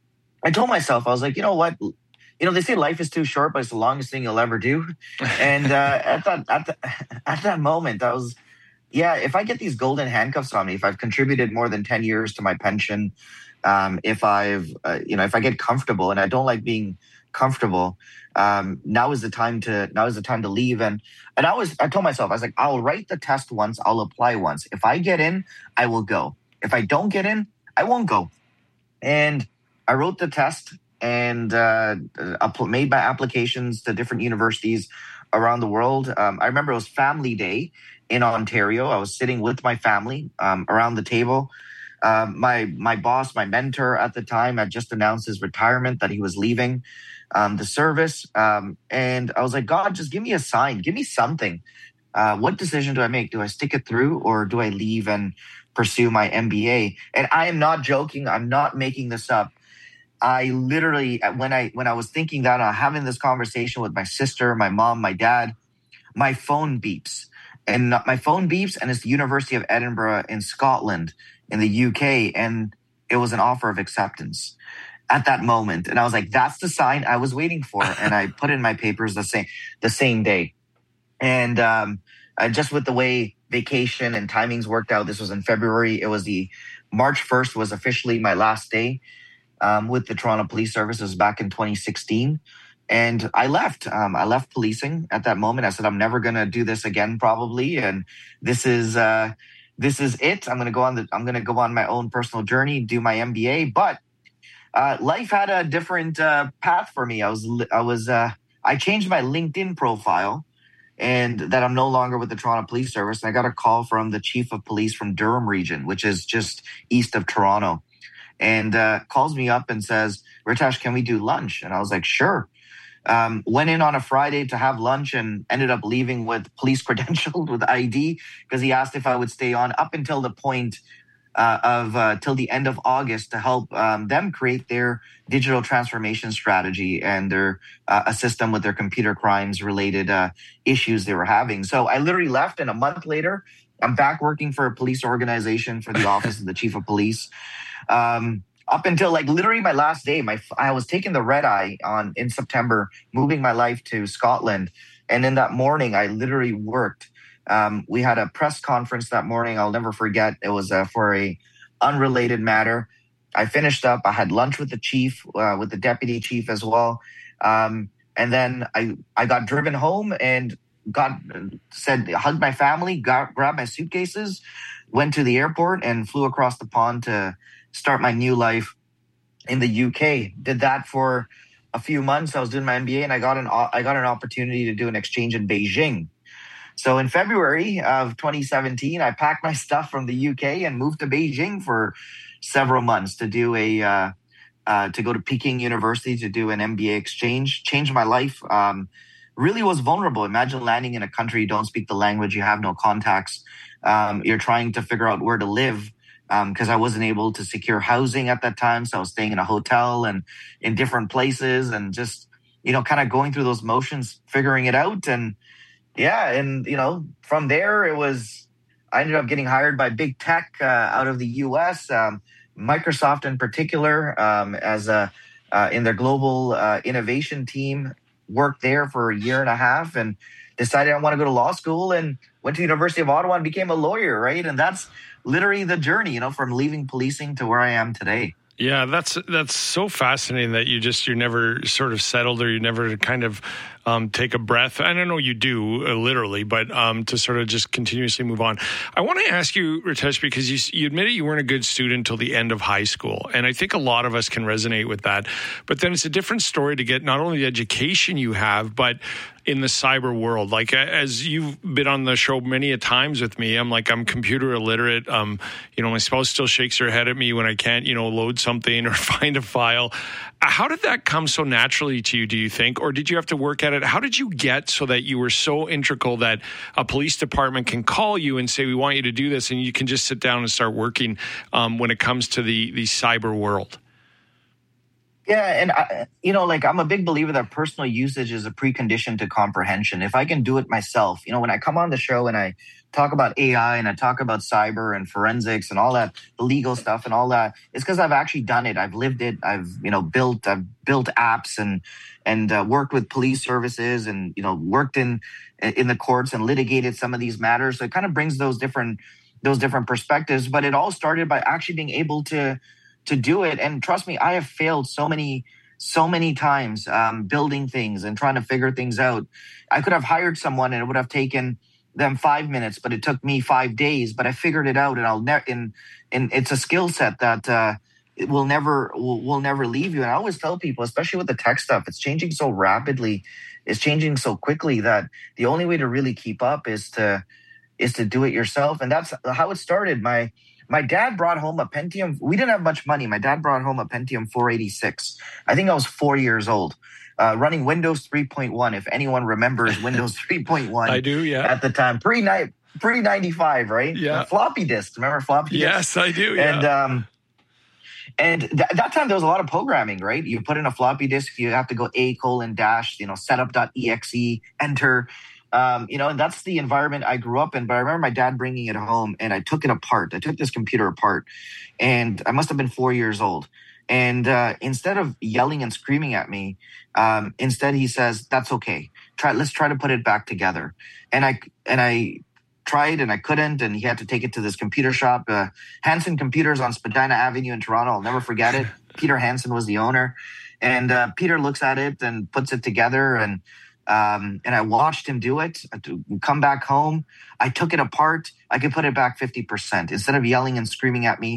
I told myself, I was like, you know what, you know, they say life is too short, but it's the longest thing you'll ever do. And uh, at that at the, at that moment, I was, yeah, if I get these golden handcuffs on me, if I've contributed more than ten years to my pension. Um, if I've, uh, you know, if I get comfortable, and I don't like being comfortable, um, now is the time to, now is the time to leave. And, and I was, I told myself, I was like, I'll write the test once, I'll apply once. If I get in, I will go. If I don't get in, I won't go. And I wrote the test and, uh, made my applications to different universities around the world. Um, I remember it was Family Day in Ontario. I was sitting with my family, um, around the table. Um, my my boss, my mentor at the time, had just announced his retirement, that he was leaving um, the service. Um, and I was like, God, just give me a sign. Give me something. Uh, what decision do I make? Do I stick it through, or do I leave and pursue my M B A? And I am not joking. I'm not making this up. I literally, when I when I was thinking that, uh, having this conversation with my sister, my mom, my dad, my phone beeps. And my phone beeps, and it's the University of Edinburgh in Scotland, in the U K, and it was an offer of acceptance at that moment. And I was like, that's the sign I was waiting for. And I put in my papers the same the same day. And um, uh, just with the way vacation and timings worked out, this was in February. It was the March first was officially my last day um, with the Toronto Police Service. It was back in twenty sixteen. And I left. Um, I left policing at that moment. I said, I'm never going to do this again, probably. And this is uh, this is it. I'm going to go on the. I'm going to go on my own personal journey, do my M B A. But uh, life had a different uh, path for me. I was. I was. Uh, I changed my LinkedIn profile and that I'm no longer with the Toronto Police Service. And I got a call from the chief of police from Durham region, which is just east of Toronto, and uh, calls me up and says, Ritesh, can we do lunch? And I was like, sure. Um, went in on a Friday to have lunch and ended up leaving with police credentialed with I D because he asked if I would stay on up until the point uh, of uh, till the end of August to help um, them create their digital transformation strategy and their uh, assist them with their computer crimes related uh, issues they were having. So I literally left, and a month later, I'm back working for a police organization for the office of the chief of police. Um, Up until like literally my last day, my I was taking the red eye on in September, moving my life to Scotland. And in that morning, I literally worked. Um, we had a press conference that morning. I'll never forget. It was uh, for a unrelated matter. I finished up. I had lunch with the chief, uh, with the deputy chief as well. Um, and then I, I got driven home and got said, hugged my family, got, grabbed my suitcases, went to the airport and flew across the pond to start my new life in the U K. Did that for a few months. I was doing my M B A, and I got an I got an opportunity to do an exchange in Beijing. So in February of twenty seventeen, I packed my stuff from the U K and moved to Beijing for several months to do a uh, uh, to go to Peking University to do an M B A exchange. Changed my life. Um, really was vulnerable. Imagine landing in a country you don't speak the language, you have no contacts. Um, you're trying to figure out where to live. Because um, I wasn't able to secure housing at that time. So I was staying in a hotel and in different places and just, you know, kind of going through those motions, figuring it out. And yeah, and, you know, from there, it was, I ended up getting hired by big tech uh, out of the U S, um, Microsoft in particular, um, as a, uh, in their global uh, innovation team, worked there for a year and a half and decided I want to go to law school and went to the University of Ottawa and became a lawyer, right? And that's literally the journey, you know, from leaving policing to where I am today. Yeah, that's that's so fascinating that you just, you're never sort of settled, or you never kind of um, take a breath. I don't know you do, uh, literally, but um, to sort of just continuously move on. I want to ask you, Ritesh, because you, you admitted you weren't a good student until the end of high school. And I think a lot of us can resonate with that. But then it's a different story to get not only the education you have, but in the cyber world. Like, as you've been on the show many a times with me, I'm like, I'm computer illiterate. Um, you know, my spouse still shakes her head at me when I can't, you know, load something or find a file. How did that come so naturally to you, do you think? Or did you have to work at it? How did you get so that you were so integral that a police department can call you and say, we want you to do this, and you can just sit down and start working um, when it comes to the, the cyber world? Yeah, and I, you know, like I'm a big believer that personal usage is a precondition to comprehension. If I can do it myself, you know, when I come on the show and I talk about A I and I talk about cyber and forensics and all that, the legal stuff and all that, it's because I've actually done it. I've lived it. I've, you know, built, I've built apps and and uh, worked with police services and, you know, worked in in the courts and litigated some of these matters. So it kind of brings those different those different perspectives. But it all started by actually being able to. to do it. And trust me, I have failed so many, so many times um, building things and trying to figure things out. I could have hired someone and it would have taken them five minutes, but it took me five days, but I figured it out, and I'll never, and, and it's a skill set that uh, it will never, will, will never leave you. And I always tell people, especially with the tech stuff, it's changing so rapidly, it's changing so quickly that the only way to really keep up is to, is to do it yourself. And that's how it started. My, My dad brought home a Pentium. We didn't have much money. My dad brought home a Pentium four eighty-six. I think I was four years old, uh, running Windows three point one. If anyone remembers Windows three point one. I do, yeah. At the time, pre pre ninety-five, right? Yeah. Uh, floppy disk. Remember floppy disk? Yes, I do. Yeah. And um, and th- that time there was a lot of programming, right? You put in a floppy disk, you have to go a colon dash, you know, setup.exe, enter. Um, you know, and that's the environment I grew up in. But I remember my dad bringing it home, and I took it apart. I took this computer apart, and I must have been four years old. And uh, instead of yelling and screaming at me, um, instead he says, "That's okay. Try. Let's try to put it back together." And I and I tried, and I couldn't. And he had to take it to this computer shop, uh, Hanson Computers on Spadina Avenue in Toronto. I'll never forget it. Peter Hanson was the owner, and uh, Peter looks at it and puts it together, and. Um, and I watched him do it. I come back home. I took it apart. I could put it back fifty percent. Instead of yelling and screaming at me,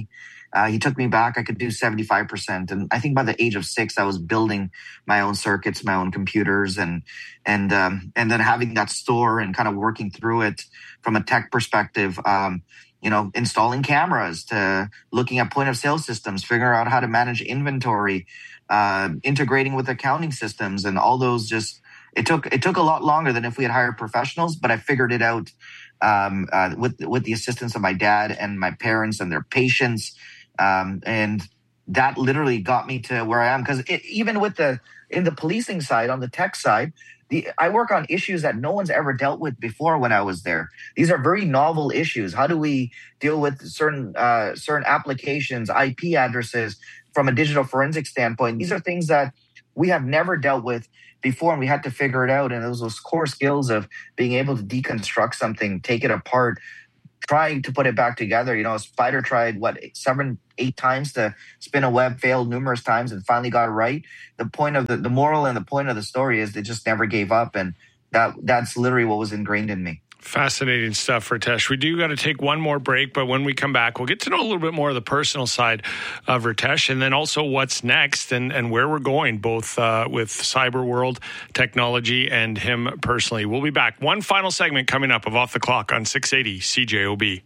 Uh, he took me back. I could do seventy-five percent. And I think by the age of six, I was building my own circuits, my own computers, and and um, and then having that store and kind of working through it from a tech perspective. Um, you know, installing cameras to looking at point of sale systems, figuring out how to manage inventory, uh, integrating with accounting systems, and all those. Just it took it took a lot longer than if we had hired professionals, but I figured it out um, uh, with with the assistance of my dad and my parents and their patience, um, and that literally got me to where I am. Because even with the in the policing side, on the tech side, The, I work on issues that no one's ever dealt with before when I was there. These are very novel issues. How do we deal with certain uh, certain applications, I P addresses from a digital forensic standpoint? These are things that we have never dealt with before, and we had to figure it out. And it was those core skills of being able to deconstruct something, take it apart, trying to put it back together. You know, a spider tried, what, seven, eight times to spin a web, failed numerous times, and finally got it right. The point of the, the moral and the point of the story is they just never gave up. And that that's literally what was ingrained in me. Fascinating stuff, Ritesh. We do got to take one more break, but when we come back, we'll get to know a little bit more of the personal side of Ritesh, and then also what's next and, and where we're going, both uh, with cyber world technology and him personally. We'll be back. One final segment coming up of Off the Clock on six eighty C J O B.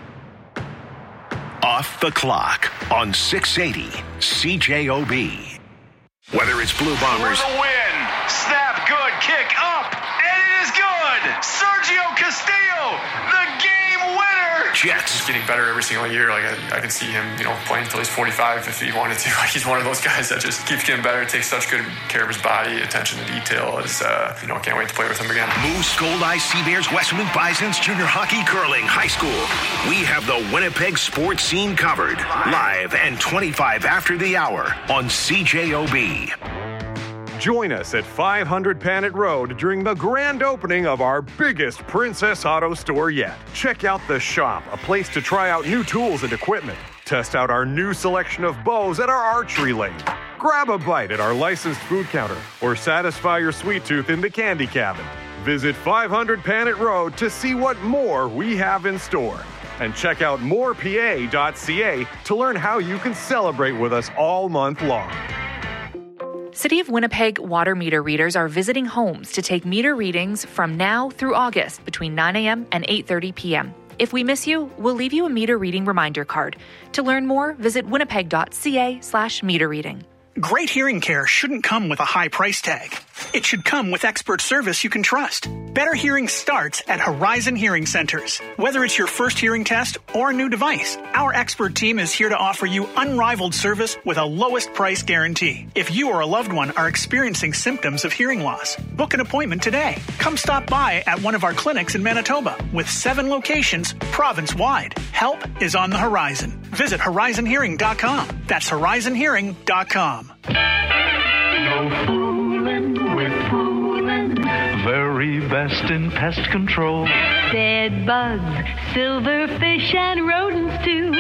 Off the Clock on six eighty C J O B. Whether it's Blue Bombers... For the win! Snap, good, kick up, and it is good! Sergio Castillo, the game winner! Jets. He's getting better every single year. Like I, I can see him, you know, playing until he's forty-five if he wanted to. Like he's one of those guys that just keeps getting better, takes such good care of his body, attention to detail. Is uh, you know, can't wait to play with him again. Moose, Gold Eye, Sea Bears, Westwood Bisons, junior hockey, curling, high school. We have the Winnipeg sports scene covered. Live and twenty-five after the hour on C J O B. Join us at five hundred Panet Road during the grand opening of our biggest Princess Auto store yet. Check out The Shop, a place to try out new tools and equipment. Test out our new selection of bows at our archery lane. Grab a bite at our licensed food counter or satisfy your sweet tooth in the candy cabin. Visit five hundred Panet Road to see what more we have in store. And check out more P A dot C A to learn how you can celebrate with us all month long. City of Winnipeg water meter readers are visiting homes to take meter readings from now through August between nine a.m. and eight thirty p.m. If we miss you, we'll leave you a meter reading reminder card. To learn more, visit winnipeg dot c a slash meter reading. Great hearing care shouldn't come with a high price tag. It should come with expert service you can trust. Better hearing starts at Horizon Hearing Centers. Whether it's your first hearing test or a new device, our expert team is here to offer you unrivaled service with a lowest price guarantee. If you or a loved one are experiencing symptoms of hearing loss, book an appointment today. Come stop by at one of our clinics in Manitoba with seven locations province-wide. Help is on the horizon. Visit horizon hearing dot com. That's horizon hearing dot com. No fooling with fooling. Very best in pest control. Bed bugs, silverfish, and rodents too.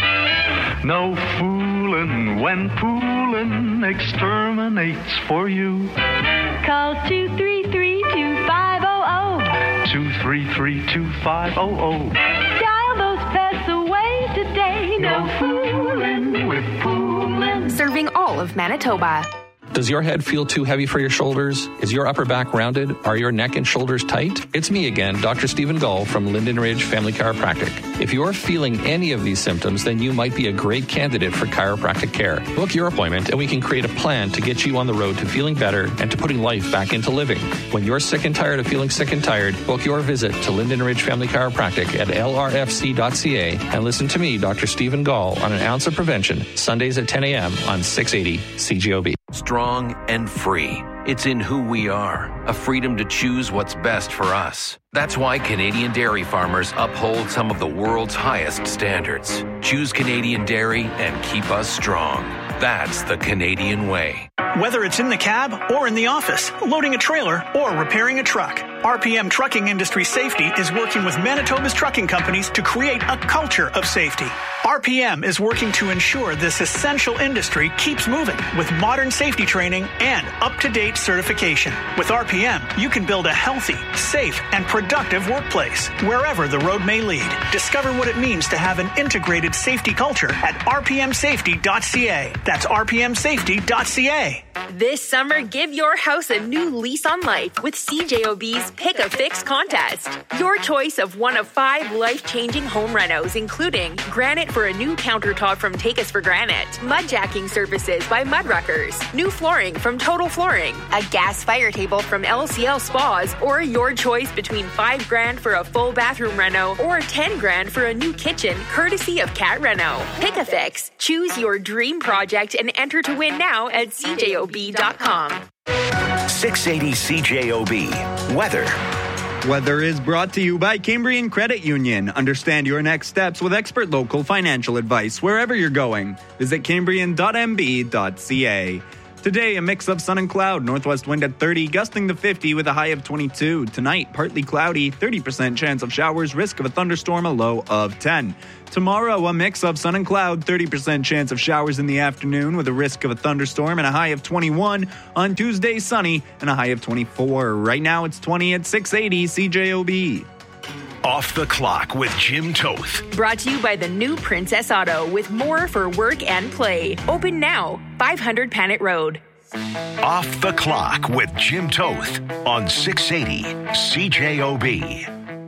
No fooling when poolin' exterminates for you. Call two three three, two five zero zero. two three three, two five zero zero. Dial those pests away today. No fooling with poolin'. Serving all of Manitoba. Does your head feel too heavy for your shoulders? Is your upper back rounded? Are your neck and shoulders tight? It's me again, Doctor Stephen Gull from Linden Ridge Family Chiropractic. If you're feeling any of these symptoms, then you might be a great candidate for chiropractic care. Book your appointment and we can create a plan to get you on the road to feeling better and to putting life back into living. When you're sick and tired of feeling sick and tired, book your visit to Linden Ridge Family Chiropractic at L R F C dot C A and listen to me, Doctor Stephen Gull, on An Ounce of Prevention, Sundays at ten a.m. on six eighty C G O B. Strong and free. It's in who we are, a freedom to choose what's best for us. That's why Canadian dairy farmers uphold some of the world's highest standards. Choose Canadian dairy and keep us strong. That's the Canadian way. Whether it's in the cab or in the office, loading a trailer or repairing a truck, R P M Trucking Industry Safety is working with Manitoba's trucking companies to create a culture of safety. R P M is working to ensure this essential industry keeps moving with modern safety training and up-to-date certification. With R P M, you can build a healthy, safe, and productive workplace wherever the road may lead. Discover what it means to have an integrated safety culture at r p m safety dot c a. That's r p m safety dot c a. This summer, give your house a new lease on life with C J O B's Pick a Fix contest. Your choice of one of five life-changing home renos, including granite for a new countertop from Take Us for Granite, mud jacking services by Mudruckers, new flooring from Total Flooring, a gas fire table from L C L Spas, or your choice between five grand for a full bathroom reno or ten grand for a new kitchen, courtesy of Cat Reno. Pick a Fix. Choose your dream project and enter to win now at c j o b dot com. six eighty C J O B. Weather. Weather is brought to you by Cambrian Credit Union. Understand your next steps with expert local financial advice wherever you're going. Visit cambrian dot m b dot c a. Today, a mix of sun and cloud. Northwest wind at thirty, gusting to fifty with a high of twenty-two. Tonight, partly cloudy, thirty percent chance of showers, risk of a thunderstorm, a low of ten. Tomorrow, a mix of sun and cloud, thirty percent chance of showers in the afternoon with a risk of a thunderstorm and a high of twenty-one. On Tuesday, sunny and a high of twenty-four. Right now, it's twenty at six eighty C J O B. Off the Clock with Jim Toth. Brought to you by the new Princess Auto with more for work and play. Open now, five hundred Panet Road. Off the Clock with Jim Toth on six eighty C J O B.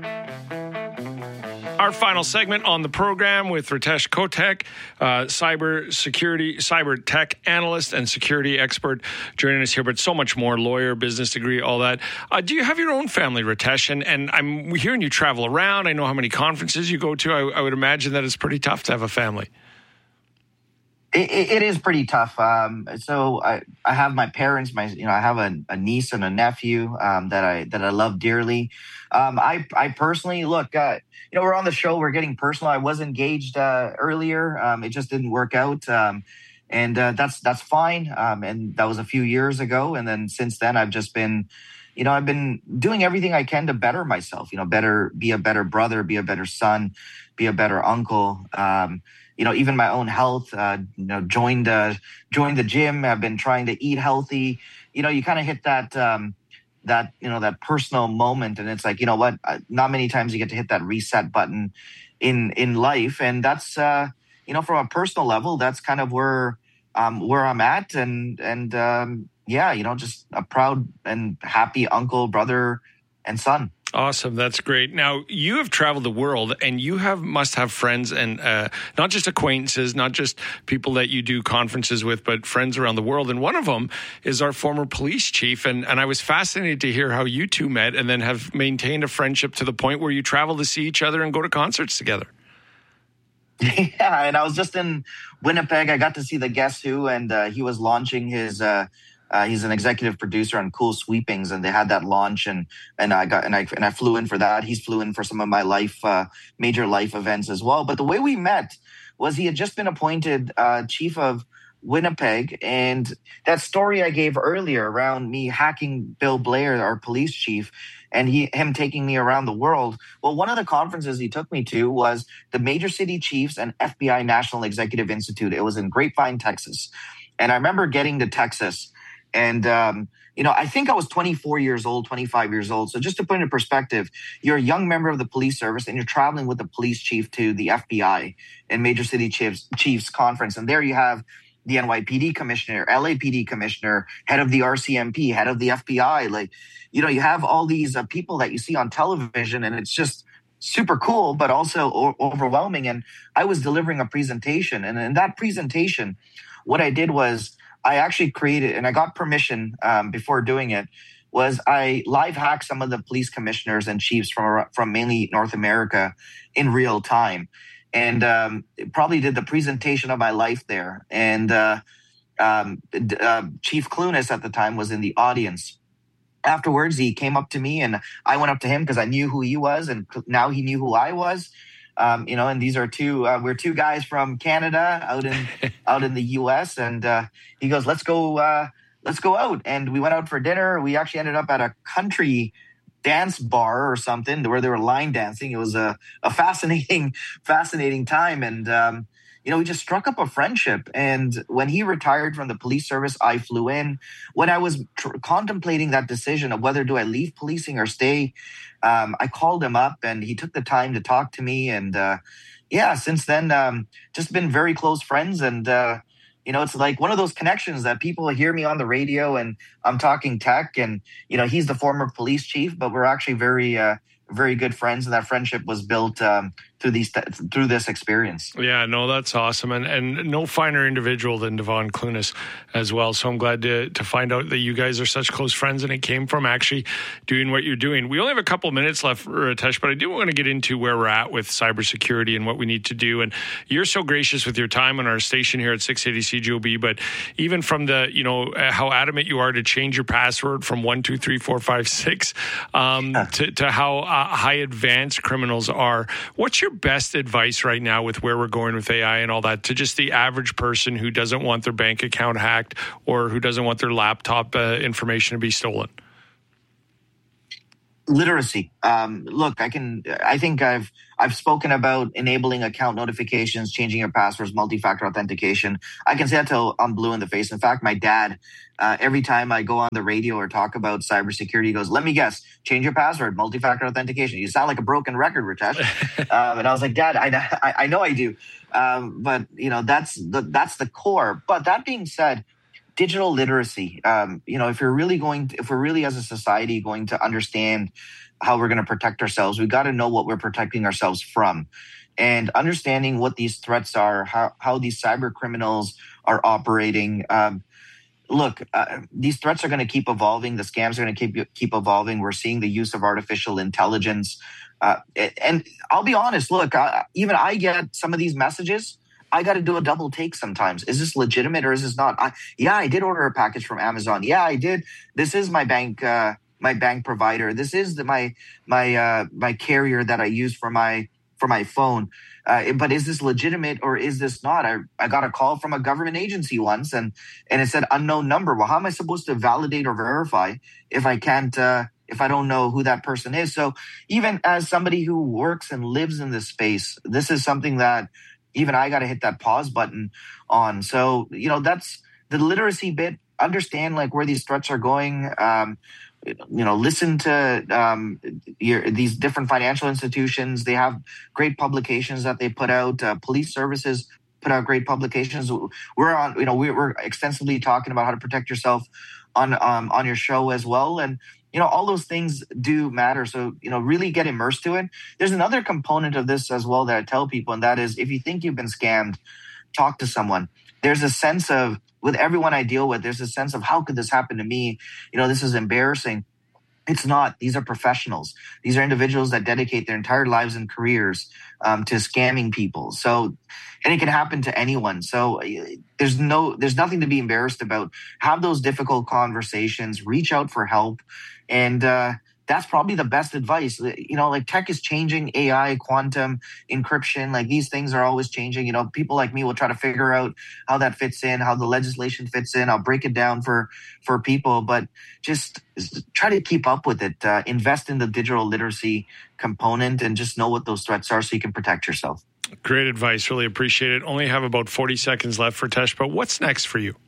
Our final segment on the program with Ritesh Kotek, uh, cyber security, cyber tech analyst and security expert joining us here, but so much more, lawyer, business degree, all that. Uh, do you have your own family, Ritesh? And, and I'm hearing you travel around. I know how many conferences you go to. I, I would imagine that it's pretty tough to have a family. It, it is pretty tough. Um, so I, I have my parents, my, you know, I have a, a niece and a nephew um, that I that I love dearly. Um, I I personally look, uh, you know, we're on the show, we're getting personal. I was engaged uh, earlier, um, it just didn't work out, um, and uh, that's that's fine. Um, and that was a few years ago, and then since then, I've just been, you know, I've been doing everything I can to better myself. You know, better be a better brother, be a better son, be a better uncle. Um, You know, even my own health, uh, you know, joined, uh, joined the gym. I've been trying to eat healthy. You know, you kind of hit that, um, that, you know, that personal moment. And it's like, you know what, not many times you get to hit that reset button in, in life. And that's, uh, you know, from a personal level, that's kind of where, um, where I'm at. And, and, um, yeah, you know, just a proud and happy uncle, brother, and son. Awesome. That's great. Now, you have traveled the world and you have must have friends and uh, not just acquaintances, not just people that you do conferences with, but friends around the world. And one of them is our former police chief. And, and I was fascinated to hear how you two met and then have maintained a friendship to the point where you travel to see each other and go to concerts together. Yeah, and I was just in Winnipeg. I got to see the Guess Who, and uh, he was launching his uh, – Uh, he's an executive producer on Cool Sweepings, and they had that launch, and and I got and I and I flew in for that. He's flew in for some of my life, uh, major life events as well. But the way we met was he had just been appointed uh, chief of Winnipeg, and that story I gave earlier around me hacking Bill Blair, our police chief, and he him taking me around the world. Well, one of the conferences he took me to was the Major City Chiefs and F B I National Executive Institute. It was in Grapevine, Texas, and I remember getting to Texas. And, um, you know, I think I was twenty-four years old, twenty-five years old. So just to put it in perspective, you're a young member of the police service and you're traveling with the police chief to the F B I and Major City Chiefs, Chiefs Conference. And there you have the N Y P D commissioner, L A P D commissioner, head of the R C M P, head of the F B I. Like, you know, you have all these uh, people that you see on television, and it's just super cool, but also o- overwhelming. And I was delivering a presentation. And in that presentation, what I did was, I actually created, and I got permission um, before doing it, was I live hacked some of the police commissioners and chiefs from from mainly North America in real time, and um, probably did the presentation of my life there. And uh, um, uh, Chief Clunas at the time was in the audience. Afterwards, he came up to me, and I went up to him because I knew who he was, and now he knew who I was. Um, you know, and these are two, uh, we're two guys from Canada out in, out in the U S. And, uh, he goes, let's go, uh, let's go out. And we went out for dinner. We actually ended up at a country dance bar or something where they were line dancing. It was a, a fascinating, fascinating time. And, um, you know, we just struck up a friendship. And when he retired from the police service, I flew in. When I was tr- contemplating that decision of whether do I leave policing or stay, um, I called him up and he took the time to talk to me. And uh, yeah, since then, um, just been very close friends. And, uh, you know, it's like one of those connections that people hear me on the radio and I'm talking tech and, you know, he's the former police chief, but we're actually very, uh, very good friends. And that friendship was built um, through these through this experience. Yeah, no, that's awesome. And and no finer individual than Devon Clunas as well. So I'm glad to to find out that you guys are such close friends and it came from actually doing what you're doing. We only have a couple of minutes left, Ritesh, but I do want to get into where we're at with cybersecurity and what we need to do. And you're so gracious with your time on our station here at six eighty C J O B, but even from the, you know, how adamant you are to change your password from one, two, three, four, five, six um, to, to how uh, high advanced criminals are. What's your best advice right now with where we're going with A I and all that to just the average person who doesn't want their bank account hacked or who doesn't want their laptop uh, information to be stolen? Literacy. Um, look, I can. I think I've I've spoken about enabling account notifications, changing your passwords, multi-factor authentication. I can say that till I'm blue in the face. In fact, my dad, uh, every time I go on the radio or talk about cybersecurity, he goes, "Let me guess, change your password, multi-factor authentication." You sound like a broken record, Ritesh. um, and I was like, "Dad, I, I, I know I do." Um, but you know, that's the that's the core. But that being said, digital literacy, um, you know, if you're really going to, if we're really as a society going to understand how we're going to protect ourselves, we got to know what we're protecting ourselves from, and understanding what these threats are, how, how these cyber criminals are operating. Um, look, uh, these threats are going to keep evolving. The scams are going to keep, keep evolving. We're seeing the use of artificial intelligence. Uh, and I'll be honest, look, I, even I get some of these messages. I got to do a double take sometimes. Is this legitimate or is this not? I, yeah, I did order a package from Amazon. Yeah, I did. This is my bank, uh, my bank provider. This is the, my my uh, my carrier that I use for my for my phone. Uh, but is this legitimate or is this not? I, I got a call from a government agency once, and and it said unknown number. Well, how am I supposed to validate or verify if I can't? Uh, if I don't know who that person is? So even as somebody who works and lives in this space, this is something that even I got to hit that pause button on. So, you know, that's the literacy bit. Understand like where these threats are going. Um, you know, listen to um, your, these different financial institutions. They have great publications that they put out. Uh, police services put out great publications. We're on, you know, we're extensively talking about how to protect yourself on um, on your show as well. And you know, all those things do matter. So, you know, really get immersed to it. There's another component of this as well that I tell people, and that is if you think you've been scammed, talk to someone. There's a sense of, with everyone I deal with, there's a sense of how could this happen to me? You know, this is embarrassing. It's not. These are professionals. These are individuals that dedicate their entire lives and careers um, to scamming people. So, and it can happen to anyone. So there's no, there's nothing to be embarrassed about. Have those difficult conversations, reach out for help. And uh, that's probably the best advice. You know, like tech is changing, A I, quantum, encryption, like these things are always changing. You know, people like me will try to figure out how that fits in, how the legislation fits in. I'll break it down for, for people, but just try to keep up with it. Uh, invest in the digital literacy component and just know what those threats are so you can protect yourself. Great advice. Really appreciate it. Only have about forty seconds left for Tesh, but what's next for you?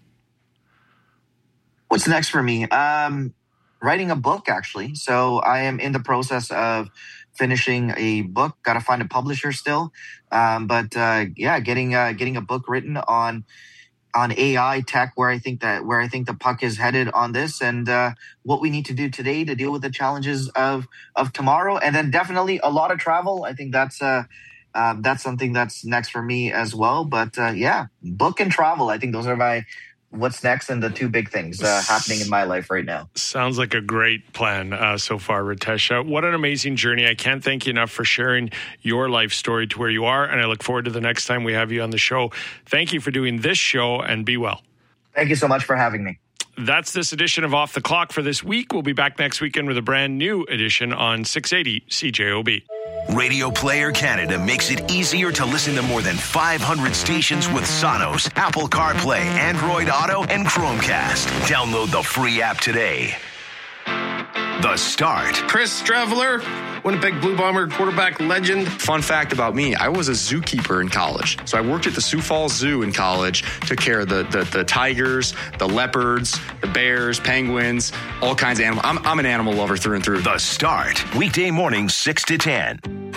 What's next for me? Um, writing a book, actually. So I am in the process of finishing a book. Got to find a publisher still. Um, but uh, yeah, getting uh, getting a book written on on A I tech, where I think that where I think the puck is headed on this, and uh, what we need to do today to deal with the challenges of of tomorrow, and then definitely a lot of travel. I think that's uh, uh, that's something that's next for me as well. But uh, yeah, book and travel. I think those are my what's next and the two big things uh, happening in my life right now. Sounds like a great plan uh, so far, Ritesh. Uh, what an amazing journey. I can't thank you enough for sharing your life story to where you are, and I look forward to the next time we have you on the show. Thank you for doing this show, and be well. Thank you so much for having me. That's this edition of Off the Clock for this week. We'll be back next weekend with a brand new edition on six eighty C J O B. Radio Player Canada makes it easier to listen to more than five hundred stations with Sonos, Apple CarPlay, Android Auto, and Chromecast. Download the free app today. The Start. Chris Streveler, Winnipeg Blue Bomber quarterback legend. Fun fact about me, I was a zookeeper in college. So I worked at the Sioux Falls Zoo in college, took care of the, the, the tigers, the leopards, the bears, penguins, all kinds of animals. I'm, I'm an animal lover through and through. The Start. Weekday mornings, six to ten.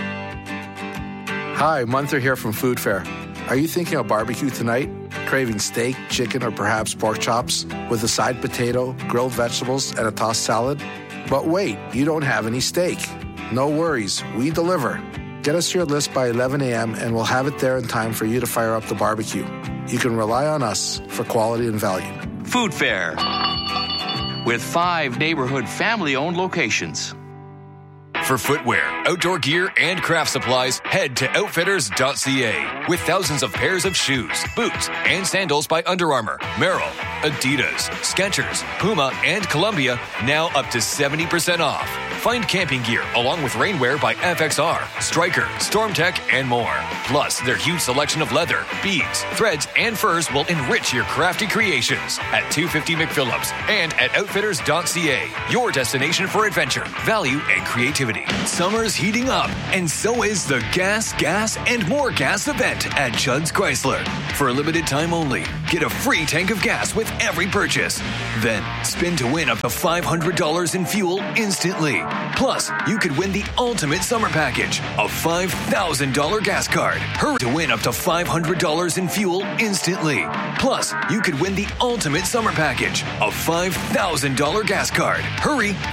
Hi, Munther here from Food Fair. Are you thinking of barbecue tonight? Craving steak, chicken, or perhaps pork chops with a side potato, grilled vegetables, and a tossed salad? But wait, you don't have any steak. No worries, we deliver. Get us your list by eleven a.m. and we'll have it there in time for you to fire up the barbecue. You can rely on us for quality and value. Food Fair, with five neighborhood family-owned locations. For footwear, outdoor gear, and craft supplies, head to outfitters dot c a. With thousands of pairs of shoes, boots, and sandals by Under Armour, Merrell, Adidas, Skechers, Puma, and Columbia, now up to seventy percent off. Find camping gear along with rainwear by F X R, Stryker, StormTech, and more. Plus, their huge selection of leather, beads, threads, and furs will enrich your crafty creations at two fifty McPhillips and at outfitters dot c a. Your destination for adventure, value, and creativity. Summer's heating up, and so is the Gas, Gas, and More Gas event at Judd's Chrysler. For a limited time only, get a free tank of gas with every purchase. Then, spin to win up to five hundred dollars in fuel instantly. Plus, you could win the ultimate summer package, a five thousand dollars gas card. Hurry to win up to five hundred dollars in fuel instantly. Plus, you could win the ultimate summer package, a five thousand dollars gas card. Hurry